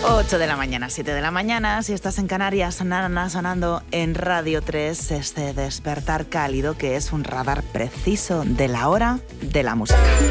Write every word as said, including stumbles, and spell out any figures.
ocho de la mañana, siete de la mañana, si estás en Canarias, sonando, sonando en Radio tres, este Despertar Cálido, que es un radar preciso de la hora de la música.